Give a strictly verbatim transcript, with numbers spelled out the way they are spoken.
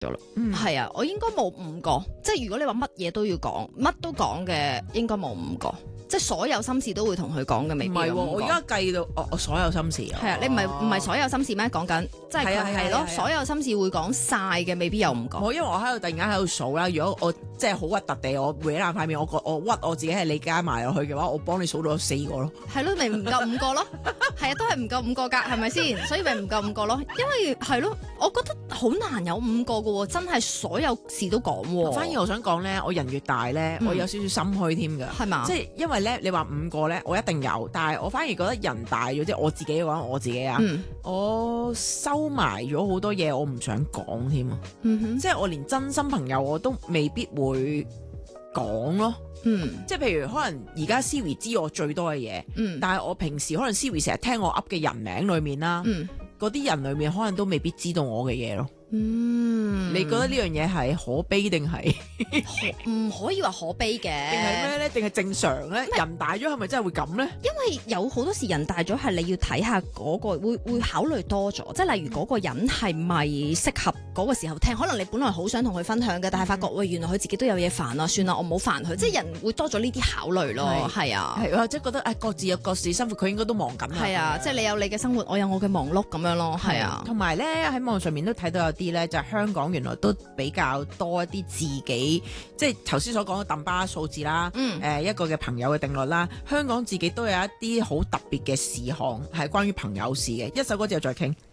咗啦。 嗯係啊，我應該冇五個，即係如果你話乜嘢都要講，乜都講嘅，應該冇五個。即係所有心事都會同佢講嘅，未必唔係喎， 有五個。 我而家計到我我所有心事啊。 係啊，你唔係唔係所有心事咩？講緊即係係啊係啊佢係咯， 係啊所有心事會講晒嘅，未必有五個。 我因為我喺度突然間喺度數啦，如果我即係好核突地，我搲爛塊面，我個我屈我自己係你加埋落去嘅話，我幫你數到四個咯。 係咯，咪唔夠五個咯，係啊，都係唔夠五個㗎，係咪先？所以咪唔夠五個咯，因為係咯，我覺得好難有五個㗎喎，真係所有事都講喎。 反而我想講咧，我人越大咧， 嗯我有少少心虛添㗎。 係嘛？ 即係因為咧，你話五個咧，我一定有，但係我反而覺得人大咗，即係我自己講我自己啊， 嗯我收埋咗好多嘢，我唔想講添啊， 嗯哼即係我連真心朋友我都未必會講咯。 嗯即係譬如可能而家 Siri 知我最多嘅嘢， 嗯但係我平時可能 Siri 成日聽我噏嘅人名裏面啦， 嗯嗰啲、人裏面可能都未必知道我嘅嘢咯。 嗯， 你覺得呢樣嘢係可悲定係唔可以話可悲嘅？ 定係咩咧？定係正常咧？人大咗係咪真係會咁咧？ 因為有好多時人大咗係你要睇下嗰、個會會考慮多咗，即係例如嗰個人係咪適合嗰個時候聽？可能你本來好想同佢分享嘅，但係發覺喂原來佢自己都有嘢煩啊，算啦，我唔好煩佢。即係人會多咗呢啲考慮咯，係啊。 係或者覺得誒各自有各自生活，佢應該都忙緊啦。 係啊，即係你有你嘅生活，我有我嘅忙碌咁樣咯，係啊。 同埋咧喺網上面都睇到有啲咧，就係香港原來都比較多一啲自己，即係頭先所講嘅鄧巴數字啦，誒、 嗯一個嘅朋友嘅定律啦。香港自己都有一啲好特別嘅事項係關於朋友事嘅。一首歌之後再傾。